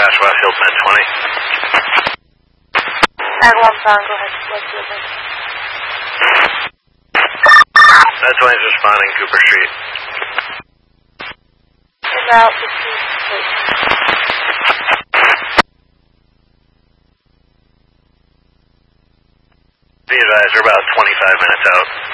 Dispatch West Hilton at 20. Avalon Sound, go ahead. West Hilton. That 20 is responding, Cooper Street. And now, 15, please. Be advised, we're about 25 minutes out.